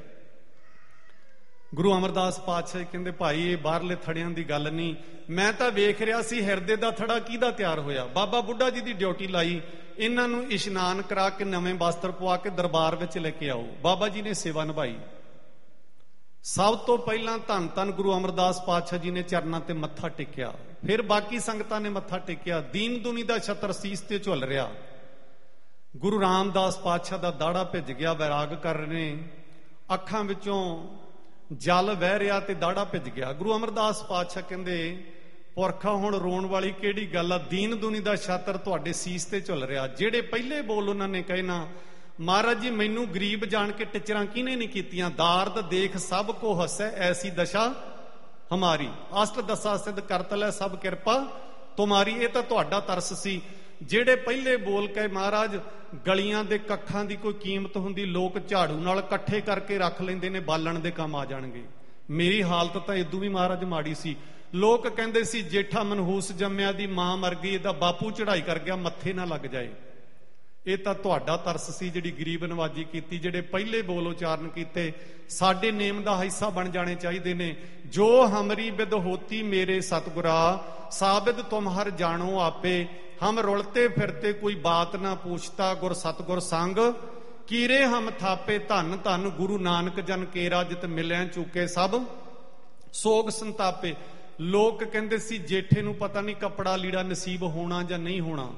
ਗੁਰੂ ਅਮਰਦਾਸ ਪਾਤਸ਼ਾਹ ਕਹਿੰਦੇ ਭਾਈ ਇਹ ਬਾਹਰਲੇ ਥੜਿਆਂ ਦੀ ਗੱਲ ਨਹੀਂ, ਮੈਂ ਤਾਂ ਵੇਖ ਰਿਹਾ ਸੀ ਹਿਰਦੇ ਦਾ ਥੜਾ ਕਿਹਦਾ ਤਿਆਰ ਹੋਇਆ। ਬਾਬਾ ਬੁੱਢਾ ਜੀ ਦੀ ਡਿਊਟੀ ਲਾਈ, ਇਹਨਾਂ ਨੂੰ ਇਸ਼ਨਾਨ ਕਰਾ ਕੇ ਨਵੇਂ ਵਸਤਰ ਪਵਾ ਕੇ ਦਰਬਾਰ ਵਿੱਚ ਲੈ ਕੇ ਆਓ। ਬਾਬਾ ਜੀ ਨੇ ਸੇਵਾ ਨਿਭਾਈ। ਸਭ ਤੋਂ ਪਹਿਲਾਂ ਧੰਨ ਧੰਨ ਗੁਰੂ ਅਮਰਦਾਸ ਪਾਤਸ਼ਾਹ ਜੀ ਨੇ ਚਰਨਾਂ ਤੇ ਮੱਥਾ ਟੇਕਿਆ, ਫਿਰ ਬਾਕੀ ਸੰਗਤਾਂ ਨੇ ਮੱਥਾ ਟੇਕਿਆ। ਦੀਨ ਦੁਨੀ ਦਾ ਛਤਰ ਸੀਸ ਤੇ ਝੁੱਲ ਰਿਹਾ। ਗੁਰੂ ਰਾਮਦਾਸ ਪਾਤਸ਼ਾਹ ਦਾ ਦਾੜਾ ਭਿੱਜ ਗਿਆ, ਵੈਰਾਗ ਕਰ ਰਹੇ ਨੇ, ਅੱਖਾਂ ਵਿੱਚੋਂ ਜਲ ਵਹਿ ਰਿਹਾ ਤੇ ਦਾੜਾ ਭਿੱਜ ਗਿਆ। ਗੁਰੂ ਅਮਰਦਾਸ ਪਾਤਸ਼ਾਹ ਕਹਿੰਦੇ ਪੁਰਖਾ ਹੁਣ ਰੋਣ ਵਾਲੀ ਕਿਹੜੀ ਗੱਲ ਆ, ਦੀਨ ਦੁਨੀ ਦਾ ਛਤਰ ਤੁਹਾਡੇ ਸੀਸ ਤੇ ਝੁੱਲ ਰਿਹਾ। ਜਿਹੜੇ ਪਹਿਲੇ ਬੋਲ ਉਹਨਾਂ ਨੇ ਕਹੇ ਨਾ, ਮਹਾਰਾਜ ਜੀ ਮੈਨੂੰ ਗਰੀਬ ਜਾਣ ਕੇ ਟਿਚਰਾਂ ਕਿਹਨੇ ਨਹੀਂ ਕੀਤੀਆਂ, ਦਾਰਦ ਦੇਖ ਸਭ ਕੋ ਹੱਸੈ, ਐਸੀ ਦਸ਼ਾ ਹਮਾਰੀ, ਅਸ਼ਟ ਦਸਾ ਸਿੱਧ ਕਰਤ ਲੈ ਸਭ ਕਿਰਪਾ ਤੁਮਾਰੀ। ਇਹ ਤਾਂ ਤੁਹਾਡਾ ਤਰਸ ਸੀ। ਜਿਹੜੇ ਪਹਿਲੇ ਬੋਲ ਕੇ ਮਹਾਰਾਜ ਗਲੀਆਂ ਦੇ ਕੱਖਾਂ ਦੀ ਕੋਈ ਕੀਮਤ ਹੁੰਦੀ, ਲੋਕ ਝਾੜੂ ਨਾਲ ਇਕੱਠੇ ਕਰਕੇ ਰੱਖ ਲੈਂਦੇ ਨੇ, ਬਾਲਣ ਦੇ ਕੰਮ ਆ ਜਾਣਗੇ। ਮੇਰੀ ਹਾਲਤ ਤਾਂ ਇਦੋਂ ਵੀ ਮਹਾਰਾਜ ਮਾੜੀ ਸੀ। ਲੋਕ ਕਹਿੰਦੇ ਸੀ ਜੇਠਾ ਮਨਹੂਸ ਜੰਮਿਆ ਦੀ ਮਾਂ ਮਰ ਗਈ, ਇਹਦਾ ਬਾਪੂ ਚੜਾਈ ਕਰ ਗਿਆ, ਮੱਥੇ ਨਾ ਲੱਗ ਜਾਏ। ਇਹ ਤਾਂ ਤੁਹਾਡਾ ਤਰਸ ਸੀ ਜਿਹੜੀ ਗਰੀਬ ਨਵਾਜੀ ਕੀਤੀ। ਜਿਹੜੇ ਪਹਿਲੇ ਬੋਲ ਉਚਾਰਨ ਕੀਤੇ ਸਾਡੇ ਨੇਮ ਦਾ ਹਿੱਸਾ ਬਣ ਜਾਣੇ ਚਾਹੀਦੇ ਨੇ। ਜੋ ਹਮਰੀ ਬਿਦ ਹੋਤੀ ਮੇਰੇ ਸਤਿਗੁਰਾ, ਸਾਬਿਦ ਤੁਮ ਹਰ ਜਾਣੋ ਆਪੇ, ਹਮ ਰੁਲਤੇ ਫਿਰਤੇ ਕੋਈ ਬਾਤ ਨਾ ਪੁੱਛਤਾ, ਗੁਰ ਸਤਿਗੁਰ ਸੰਗ ਕੀਰੇ ਹਮ ਥਾਪੇ। ਧੰਨ ਧੰਨ ਗੁਰੂ ਨਾਨਕ ਜਨ ਕੇਰਾ, ਜਿਤ ਮਿਲਿਆ ਚੁੱਕੇ ਸਭ ਸੋਗ ਸੰਤਾਪੇ। ਲੋਕ ਕਹਿੰਦੇ ਸੀ ਜੇਠੇ ਨੂੰ ਪਤਾ ਨਹੀਂ ਕੱਪੜਾ ਲੀੜਾ ਨਸੀਬ ਹੋਣਾ ਜਾਂ ਨਹੀਂ ਹੋਣਾ।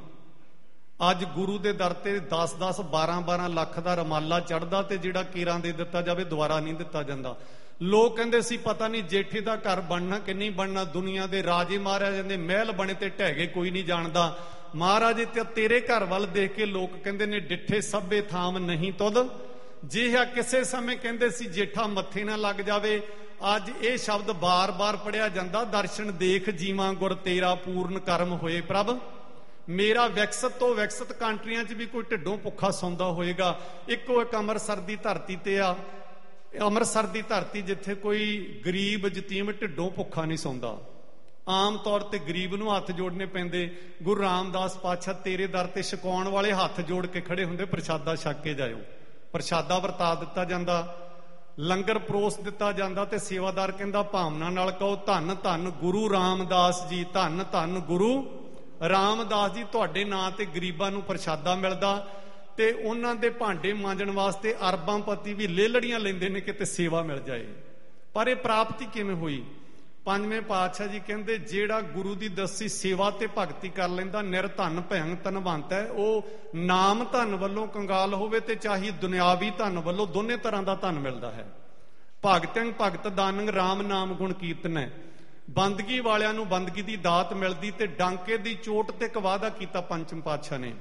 ਅੱਜ ਗੁਰੂ ਦੇ ਦਰ ਤੇ 10-10 12-12 ਲੱਖ ਦਾ ਰਮਾਲਾ ਚੜ੍ਹਦਾ ਤੇ ਜਿਹੜਾ ਕੇਰਾਂ ਦੇ ਦਿੱਤਾ ਜਾਵੇ ਦੁਬਾਰਾ ਨਹੀਂ ਦਿੱਤਾ ਜਾਂਦਾ। ਲੋਕ ਕਹਿੰਦੇ ਸੀ ਪਤਾ ਨਹੀਂ ਜੇਠੇ ਦਾ ਘਰ ਬਣਨਾ ਕਿ ਨਹੀਂ ਬਣਨਾ। ਦੁਨੀਆ ਦੇ ਰਾਜੇ ਮਹਾਰਾਜਿਆਂ ਦੇ ਮਹਿਲ ਬਣੇ ਤੇ ਢਹਿ ਗਏ, ਕੋਈ ਨਹੀਂ ਜਾਣਦਾ। ਮਹਾਰਾਜ ਤੇ ਤੇਰੇ ਘਰ ਵੱਲ ਦੇਖ ਕੇ ਲੋਕ ਕਹਿੰਦੇ ਨੇ ਡਿੱਠੇ ਸਭੇ ਥਾਮ ਨਹੀਂ ਤੁਧ ਜਿਹਾ। ਕਿਸੇ ਸਮੇਂ ਕਹਿੰਦੇ ਸੀ ਜੇਠਾ ਮੱਥੇ ਨਾ ਲੱਗ ਜਾਵੇ। ਅੱਜ ਇਹ ਸ਼ਬਦ ਬਾਰ-ਬਾਰ ਪੜਿਆ ਜਾਂਦਾ, ਦਰਸ਼ਨ ਦੇਖ ਜੀਵਾਂ ਗੁਰ ਤੇਰਾ, ਪੂਰਨ ਕਰਮ ਹੋਏ ਪ੍ਰਭ ਮੇਰਾ। ਵਿਕਸਤ ਤੋਂ ਵਿਕਸਤ ਕੰਟਰੀਆਂ 'ਚ ਵੀ ਕੋਈ ਢਿੱਡੋਂ ਭੁੱਖਾ ਸੌਂਦਾ ਹੋਏਗਾ। ਇੱਕੋ ਇੱਕ ਅੰਮ੍ਰਿਤਸਰ ਦੀ ਧਰਤੀ ਤੇ ਆ, ਅੰਮ੍ਰਿਤਸਰ ਦੀ ਧਰਤੀ ਜਿੱਥੇ ਕੋਈ ਗਰੀਬ ਯਤੀਮ ਢਿੱਡੋਂ ਭੁੱਖਾ ਨਹੀਂ ਸੌਂਦਾ। ਆਮ ਤੌਰ ਤੇ ਗਰੀਬ ਨੂੰ ਹੱਥ ਜੋੜਨੇ ਪੈਂਦੇ। ਗੁਰੂ ਰਾਮਦਾਸ ਪਾਤਸ਼ਾਹ ਤੇਰੇ ਦਰ ਤੇ ਛਕਾਉਣ ਵਾਲੇ ਹੱਥ ਜੋੜ ਕੇ ਖੜੇ ਹੁੰਦੇ, ਪ੍ਰਸ਼ਾਦਾ ਛਕ ਕੇ ਜਾਇਓ। ਪ੍ਰਸ਼ਾਦਾ ਵਰਤਾ ਦਿੱਤਾ ਜਾਂਦਾ, ਲੰਗਰ ਪਰੋਸ ਦਿੱਤਾ ਜਾਂਦਾ ਤੇ ਸੇਵਾਦਾਰ ਕਹਿੰਦਾ ਭਾਵਨਾ ਨਾਲ ਕਹੋ ਧੰਨ ਧੰਨ ਗੁਰੂ ਰਾਮਦਾਸ ਜੀ, ਧੰਨ ਧੰਨ ਗੁਰੂ ਰਾਮਦਾਸ ਜੀ। ਤੁਹਾਡੇ ਨਾਂ ਤੇ ਗਰੀਬਾਂ ਨੂੰ ਪ੍ਰਸ਼ਾਦਾ ਮਿਲਦਾ ਤੇ ਉਹਨਾਂ ਦੇ ਭਾਂਡੇ ਮਾਂਜਣ ਵਾਸਤੇ ਅਰਬਾਂ ਪਤੀ ਵੀ ਲੇਲੜੀਆਂ ਲੈਂਦੇ ਨੇ ਕਿਤੇ ਸੇਵਾ ਮਿਲ ਜਾਏ। ਪਰ ਇਹ ਪ੍ਰਾਪਤੀ ਕਿਵੇਂ ਹੋਈ? ਪੰਜਵੇਂ ਪਾਤਸ਼ਾਹ ਜੀ ਕਹਿੰਦੇ ਜਿਹੜਾ ਗੁਰੂ ਦੀ ਦੱਸੀ ਸੇਵਾ ਤੇ ਭਗਤੀ ਕਰ ਲੈਂਦਾ, ਨਿਰਧਨ ਭੈਣ ਧਨਵੰਤ ਹੈ। ਉਹ ਨਾਮ ਧਨ ਵੱਲੋਂ ਕੰਗਾਲ ਹੋਵੇ ਤੇ ਚਾਹੇ ਦੁਨਿਆਵੀ ਧਨ ਵੱਲੋਂ, ਦੋਨੇ ਤਰ੍ਹਾਂ ਦਾ ਧਨ ਮਿਲਦਾ ਹੈ। ਭਗਤੰ ਭਗਤ ਦਾਨੰ ਰਾਮ ਨਾਮ ਗੁਣ ਕੀਰਤਨ ਹੈ। ਬੰਦਗੀ ਵਾਲਿਆਂ ਨੂੰ ਬੰਦਗੀ ਦੀ ਦਾਤ ਮਿਲਦੀ ਤੇ ਡਾਂਕੇ ਦੀ ਚੋਟ ਤੇ ਇੱਕ ਵਾਅਦਾ ਕੀਤਾ ਪੰਚਮ ਪਾਤਸ਼ਾਹ ਨੇ,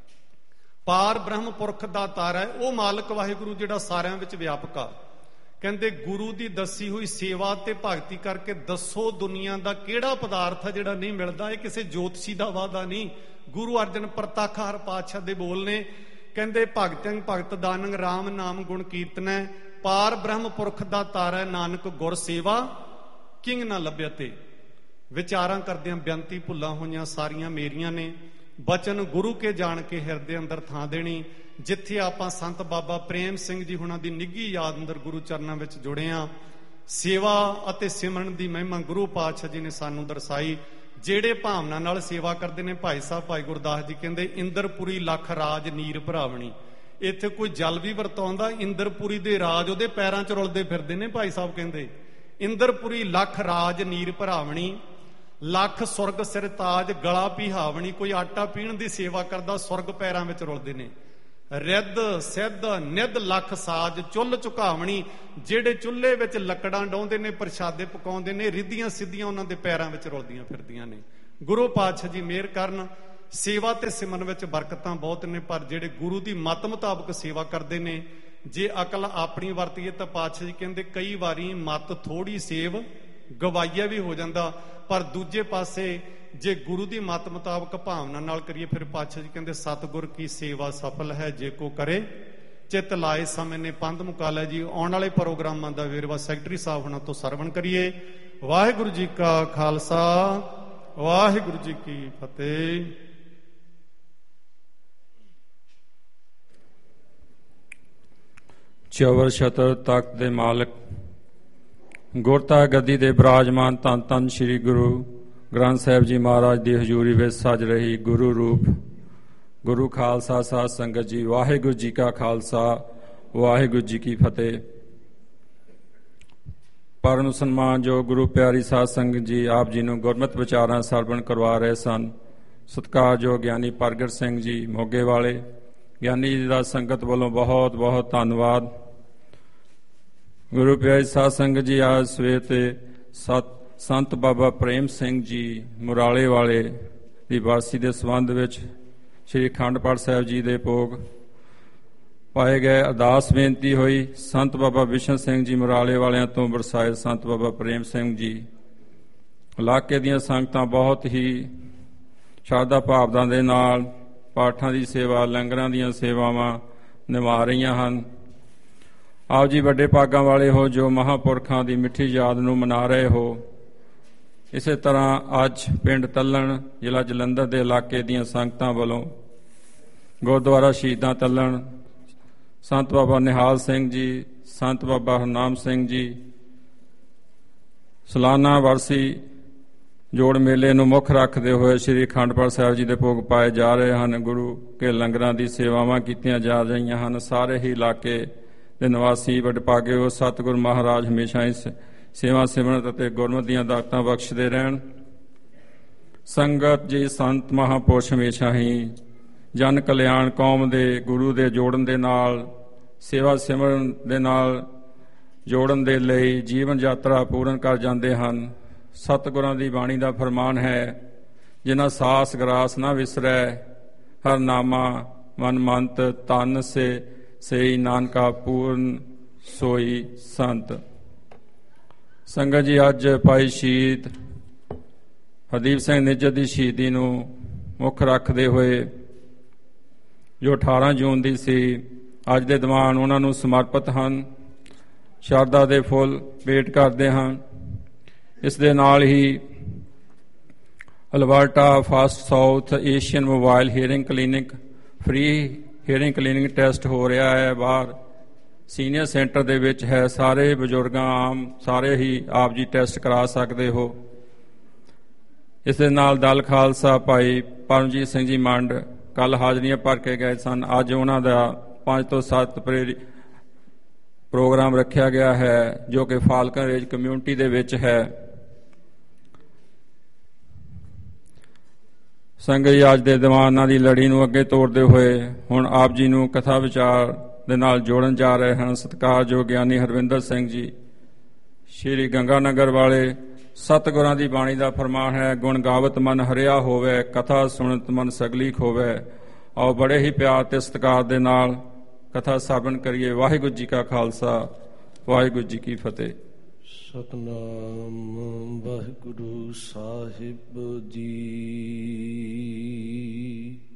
ਪਾਰ ਬ੍ਰਹਮ ਪੁਰਖ ਦਾ ਤਾਰਾ ਹੈ ਉਹ ਮਾਲਕ ਵਾਹਿਗੁਰੂ ਜਿਹੜਾ ਸਾਰਿਆਂ ਵਿੱਚ ਵਿਆਪਕ ਆ। ਕਹਿੰਦੇ ਗੁਰੂ ਦੀ ਦੱਸੀ ਹੋਈ ਸੇਵਾ ਤੇ ਭਗਤੀ ਕਰਕੇ ਦੱਸੋ ਦੁਨੀਆ ਦਾ ਕਿਹੜਾ ਪਦਾਰਥ ਹੈ ਜਿਹੜਾ ਨਹੀਂ ਮਿਲਦਾ। ਇਹ ਕਿਸੇ ਜੋਤਸ਼ੀ ਦਾ ਵਾਅਦਾ ਨਹੀਂ, ਗੁਰੂ ਅਰਜਨ ਪ੍ਰਤਾਖਾਰ ਪਾਤਸ਼ਾਹ ਦੇ ਬੋਲ ਨੇ। ਕਹਿੰਦੇ ਭਗਤੰ ਭਗਤ ਦਾਨੰ ਰਾਮ ਨਾਮ ਗੁਣ ਕੀਰਤਨੈ, ਪਾਰ ਬ੍ਰਹਮ ਪੁਰਖ ਦਾ ਤਾਰਾ ਨਾਨਕ ਗੁਰ ਸੇਵਾ ਕਿੰਗ ਨਾ ਲੱਭਿਆ। ਤੇ ਵਿਚਾਰਾਂ ਕਰਦਿਆਂ ਬੇਨਤੀ ਭੁੱਲਾਂ ਹੋਈਆਂ ਸਾਰੀਆਂ ਮੇਰੀਆਂ ਨੇ। ਬਚਨ ਗੁਰੂ ਕੇ ਜਾਣ ਕੇ ਹਿਰਦੇ ਅੰਦਰ ਥਾਂ ਦੇਣੀ। ਜਿੱਥੇ ਆਪਾਂ ਸੰਤ ਬਾਬਾ ਪ੍ਰੇਮ ਸਿੰਘ ਜੀ ਹੁਣਾਂ ਦੀ ਨਿੱਘੀ ਯਾਦ ਅੰਦਰ ਗੁਰੂ ਚਰਨਾਂ ਵਿੱਚ ਜੁੜੇ ਹਾਂ। ਸੇਵਾ ਅਤੇ ਸਿਮਰਨ ਦੀ ਮਹਿਮਾ ਗੁਰੂ ਪਾਤਸ਼ਾਹ ਜੀ ਨੇ ਸਾਨੂੰ ਦਰਸਾਈ। ਜਿਹੜੇ ਭਾਵਨਾ ਨਾਲ ਸੇਵਾ ਕਰਦੇ ਨੇ, ਭਾਈ ਸਾਹਿਬ ਭਾਈ ਗੁਰਦਾਸ ਜੀ ਕਹਿੰਦੇ ਇੰਦਰਪੁਰੀ ਲੱਖ ਰਾਜ ਨੀਰ ਭਰਾਵਣੀ। ਇੱਥੇ ਕੋਈ ਜਲ ਵੀ ਵਰਤਾਉਂਦਾ, ਇੰਦਰਪੁਰੀ ਦੇ ਰਾਜ ਉਹਦੇ ਪੈਰਾਂ 'ਚ ਰੁਲਦੇ ਫਿਰਦੇ ਨੇ। ਭਾਈ ਸਾਹਿਬ ਕਹਿੰਦੇ ਇੰਦਰਪੁਰੀ ਲੱਖ ਰਾਜ ਨੀਰ ਭਰਾਵਣੀ, ਲੱਖ ਸੁਰਗ ਸਿਰ ਤਾਜ ਗਲਾ ਪਿਹਾਵਣੀ। ਕੋਈ ਆਟਾ ਪੀਣ ਦੀ ਸੇਵਾ ਕਰਦਾ, ਸੁਰਗ ਪੈਰਾਂ ਵਿੱਚ ਰੁਲਦੇ ਨੇ। ਰਿੱਧ ਸਿੱਧ ਨਿੱਧ ਲੱਖ ਸਾਜ ਚੁੱਲ੍ਹ ਝੁਕਾਵਣੀ। ਜਿਹੜੇ ਚੁੱਲ੍ਹੇ ਵਿੱਚ ਲੱਕੜਾਂ ਡਾਉਂਦੇ ਨੇ, ਪ੍ਰਸ਼ਾਦੇ ਪਕਾਉਂਦੇ ਨੇ, ਰਿੱਧੀਆਂ ਸਿੱਧੀਆਂ ਉਹਨਾਂ ਦੇ ਪੈਰਾਂ ਵਿੱਚ ਰੁਲਦੀਆਂ ਫਿਰਦੀਆਂ ਨੇ। ਗੁਰੂ ਪਾਤਸ਼ਾਹ ਜੀ ਮਿਹਰ ਕਰਨ। ਸੇਵਾ ਤੇ ਸਿਮਰਨ ਵਿੱਚ ਬਰਕਤਾਂ ਬਹੁਤ ਨੇ, ਪਰ ਜਿਹੜੇ ਗੁਰੂ ਦੀ ਮੱਤ ਮੁਤਾਬਕ ਸੇਵਾ ਕਰਦੇ ਨੇ, ਜੇ ਅਕਲ ਆਪਣੀ ਵਰਤੀਏ ਤਾਂ ਪਾਤਸ਼ਾਹ ਜੀ ਕਹਿੰਦੇ ਕਈ ਵਾਰੀ ਮੱਤ ਥੋੜੀ ਸੇਵ ਗਵਾਈਆ ਵੀ ਹੋ ਜਾਂਦਾ, ਪਰ ਦੂਜੇ ਪਾਸੇ ਜੇ ਗੁਰੂ ਦੀ ਮੱਤ ਮੁਤਾਬਕ ਭਾਵਨਾ ਨਾਲ ਕਰੀਏ ਫਿਰ ਪਾਤਸ਼ਾਹ ਜੀ ਕਹਿੰਦੇ ਸਤਿਗੁਰ ਕੀ ਸੇਵਾ ਸਫਲ ਹੈ ਜੇ ਕੋ ਕਰੇ ਚਿੱਤ ਲਾਏ। ਸਮੇਂ ਨੇ ਪੰਧ ਮੁਕਾ ਲਿਆ ਜੀ। ਆਉਣ ਵਾਲੇ ਪ੍ਰੋਗਰਾਮਾਂ ਦਾ ਵੇਰਵਾ ਸੈਕਟਰੀ ਸਾਹਿਬ ਹੁਣਾਂ ਤੋਂ ਸਰਵਣ ਕਰੀਏ। ਵਾਹਿਗੁਰੂ ਜੀ ਕਾ ਖਾਲਸਾ, ਵਾਹਿਗੁਰੂ ਜੀ ਕੀ ਫਤਿਹ। ਚੌਵਰ ਛਤਰ ਤਖਤ ਦੇ ਮਾਲਕ ਗੁਰਤਾ ਗੱਦੀ ਦੇ ਬਿਰਾਜਮਾਨ ਧੰਨ ਧੰਨ ਸ੍ਰੀ ਗੁਰੂ ਗ੍ਰੰਥ ਸਾਹਿਬ ਜੀ ਮਹਾਰਾਜ ਦੀ ਹਜ਼ੂਰੀ ਵਿੱਚ ਸਜ ਰਹੀ ਗੁਰੂ ਰੂਪ ਗੁਰੂ ਖਾਲਸਾ ਸਾਧ ਸੰਗਤ ਜੀ, ਵਾਹਿਗੁਰੂ ਜੀ ਕਾ ਖਾਲਸਾ, ਵਾਹਿਗੁਰੂ ਜੀ ਕੀ ਫਤਿਹ। ਪਰਮ ਸਨਮਾਨਯੋਗ ਗੁਰੂ ਪਿਆਰੀ ਸਾਧ ਸੰਗਤ ਜੀ, ਆਪ ਜੀ ਨੂੰ ਗੁਰਮਤਿ ਵਿਚਾਰਾਂ ਸਰਵਣ ਕਰਵਾ ਰਹੇ ਸਨ। ਸਤਿਕਾਰਯੋਗ ਗਿਆਨੀ ਪ੍ਰਗਟ ਸਿੰਘ ਜੀ ਮੋਗੇ ਵਾਲੇ, ਗਿਆਨੀ ਜੀ ਦਾ ਸੰਗਤ ਵੱਲੋਂ ਬਹੁਤ ਬਹੁਤ ਧੰਨਵਾਦ। ਗੁਰੂ ਪਿਆਰੀ ਸਾਧ ਸੰਗਤ ਜੀ, ਅੱਜ ਸਵੇਰ ਤੇ ਸੰਤ ਬਾਬਾ ਪ੍ਰੇਮ ਸਿੰਘ ਜੀ ਮੁਰਾਲੇ ਵਾਲੇ ਦੀ ਵਾਰਸੀ ਦੇ ਸੰਬੰਧ ਵਿੱਚ ਸ੍ਰੀ ਅਖੰਡ ਪਾਠ ਸਾਹਿਬ ਜੀ ਦੇ ਭੋਗ ਪਾਏ ਗਏ। ਅਰਦਾਸ ਬੇਨਤੀ ਹੋਈ ਸੰਤ ਬਾਬਾ ਬਿਸ਼ਨ ਸਿੰਘ ਜੀ ਮੁਰਾਲੇ ਵਾਲਿਆਂ ਤੋਂ ਬਰਸਾਏ ਸੰਤ ਬਾਬਾ ਪ੍ਰੇਮ ਸਿੰਘ ਜੀ। ਇਲਾਕੇ ਦੀਆਂ ਸੰਗਤਾਂ ਬਹੁਤ ਹੀ ਸ਼ਰਧਾ ਭਾਵਨਾ ਦੇ ਨਾਲ ਪਾਠਾਂ ਦੀ ਸੇਵਾ, ਲੰਗਰਾਂ ਦੀਆਂ ਸੇਵਾਵਾਂ ਨਿਭਾ ਰਹੀਆਂ ਹਨ। ਆਪ ਜੀ ਵੱਡੇ ਭਾਗਾਂ ਵਾਲੇ ਹੋ ਜੋ ਮਹਾਂਪੁਰਖਾਂ ਦੀ ਮਿੱਠੀ ਯਾਦ ਨੂੰ ਮਨਾ ਰਹੇ ਹੋ। ਇਸੇ ਤਰ੍ਹਾਂ ਅੱਜ ਪਿੰਡ ਤੱਲਣ, ਜ਼ਿਲ੍ਹਾ ਜਲੰਧਰ ਦੇ ਇਲਾਕੇ ਦੀਆਂ ਸੰਗਤਾਂ ਵੱਲੋਂ ਗੁਰਦੁਆਰਾ ਸ਼ਹੀਦਾਂ ਤੱਲਣ ਸੰਤ ਬਾਬਾ ਨਿਹਾਲ ਸਿੰਘ ਜੀ, ਸੰਤ ਬਾਬਾ ਹਰਨਾਮ ਸਿੰਘ ਜੀ ਸਾਲਾਨਾ ਵਰਸੀ ਜੋੜ ਮੇਲੇ ਨੂੰ ਮੁੱਖ ਰੱਖਦੇ ਹੋਏ ਸ੍ਰੀ ਅਖੰਡ ਪਾਠ ਸਾਹਿਬ ਜੀ ਦੇ ਭੋਗ ਪਾਏ ਜਾ ਰਹੇ ਹਨ। ਗੁਰੂ ਕੇ ਲੰਗਰਾਂ ਦੀ ਸੇਵਾਵਾਂ ਕੀਤੀਆਂ ਜਾ ਰਹੀਆਂ ਹਨ। ਸਾਰੇ ਹੀ ਇਲਾਕੇ ਦੇ ਨਿਵਾਸੀ ਵਡਭਾਗੇ ਹੋ। ਸਤਿਗੁਰ ਮਹਾਰਾਜ ਹਮੇਸ਼ਾ ਇਸ ਸੇਵਾ ਸਿਮਰਨ ਅਤੇ ਗੁਰਮਤਿ ਦੀਆਂ ਦਾਤਾਂ ਬਖਸ਼ਦੇ ਰਹਿਣ। ਸੰਗਤ ਜੀ, ਸੰਤ ਮਹਾਂਪੁਰਸ਼ ਹਮੇਸ਼ਾ ਹੀ ਜਨ ਕਲਿਆਣ, ਕੌਮ ਦੇ ਗੁਰੂ ਦੇ ਜੋੜਨ ਦੇ ਨਾਲ, ਸੇਵਾ ਸਿਮਰਨ ਦੇ ਨਾਲ ਜੋੜਨ ਦੇ ਲਈ ਜੀਵਨ ਯਾਤਰਾ ਪੂਰਨ ਕਰ ਜਾਂਦੇ ਹਨ। ਸਤਿਗੁਰਾਂ ਦੀ ਬਾਣੀ ਦਾ ਫਰਮਾਨ ਹੈ, ਜਿਨ੍ਹਾਂ ਸਾਸ ਗਰਾਸ ਨਾ ਵਿਸਰੈ, ਹਰ ਨਾਮਾ ਮਨ ਮੰਤ, ਤਨ ਸੇਈ ਨਾਨਕਾ ਪੂਰਨ ਸੋਈ ਸੰਤ। ਸੰਗਤ ਜੀ, ਅੱਜ ਭਾਈ ਸ਼ਹੀਦ ਹਰਦੀਪ ਸਿੰਘ ਨਿੱਜਰ ਦੀ ਸ਼ਹੀਦੀ ਨੂੰ ਮੁੱਖ ਰੱਖਦੇ ਹੋਏ, ਜੋ 18 ਜੂਨ ਦੀ ਸੀ, ਅੱਜ ਦੇ ਦੀਵਾਨ ਉਹਨਾਂ ਨੂੰ ਸਮਰਪਿਤ ਹਨ। ਸ਼ਰਧਾ ਦੇ ਫੁੱਲ ਭੇਟ ਕਰਦੇ ਹਾਂ। ਇਸ ਦੇ ਨਾਲ ਹੀ Alberta first south Asian mobile hearing clinic free hearing clinic test ਹੋ ਰਿਹਾ ਹੈ। ਬਾਹਰ ਸੀਨੀਅਰ ਸੈਂਟਰ ਦੇ ਵਿੱਚ ਹੈ। ਸਾਰੇ ਬਜ਼ੁਰਗਾਂ, ਆਮ ਸਾਰੇ ਹੀ ਆਪ ਜੀ ਟੈਸਟ ਕਰਾ ਸਕਦੇ ਹੋ। ਇਸ ਦੇ ਨਾਲ ਦਲ ਖਾਲਸਾ ਭਾਈ ਪਰਮਜੀਤ ਸਿੰਘ ਜੀ ਮੰਡ ਕੱਲ੍ਹ ਹਾਜ਼ਰੀਆਂ ਭਰ ਕੇ ਗਏ ਸਨ। ਅੱਜ ਉਹਨਾਂ ਦਾ 5 ਤੋਂ 7 ਪ੍ਰੋਗਰਾਮ ਰੱਖਿਆ ਗਿਆ ਹੈ, ਜੋ ਕਿ ਫਾਲਕਨ ਰੇਂਜ ਕਮਿਊਨਿਟੀ ਦੇ ਵਿੱਚ ਹੈ। ਸੰਗਤ ਜੀ, ਅੱਜ ਦੇ ਦੀਵਾਨਾਂ ਦੀ ਲੜੀ ਨੂੰ ਅੱਗੇ ਤੋਰਦੇ ਹੋਏ ਹੁਣ ਆਪ ਜੀ ਨੂੰ ਕਥਾ ਵਿਚਾਰ ਦੇ ਨਾਲ ਜੋੜਨ ਜਾ ਰਹੇ ਹਨ। ਸਤਿਕਾਰਯੋਗ ਗਿਆਨੀ ਹਰਵਿੰਦਰ ਸਿੰਘ ਜੀ ਸ਼੍ਰੀ ਗੰਗਾਨਗਰ ਵਾਲੇ। ਸਤਿਗੁਰਾਂ ਦੀ ਬਾਣੀ ਦਾ ਫਰਮਾਨ ਹੈ, ਗੁਣ ਗਾਵਤ ਮਨ ਹਰਿਆ ਹੋਵੇ, ਕਥਾ ਸੁਣਤ ਮਨ ਸਗਲੀ ਖੋਵੇ। ਆਓ ਬੜੇ ਹੀ ਪਿਆਰ ਤੇ ਸਤਿਕਾਰ ਦੇ ਨਾਲ ਕਥਾ ਸਰਵਣ ਕਰੀਏ। ਵਾਹਿਗੁਰੂ ਜੀ ਕਾ ਖਾਲਸਾ, ਵਾਹਿਗੁਰੂ ਜੀ ਕੀ ਫਤਿਹ। ਸਤਨਾਮ ਵਾਹਿਗੁਰੂ ਸਾਹਿਬ ਜੀ।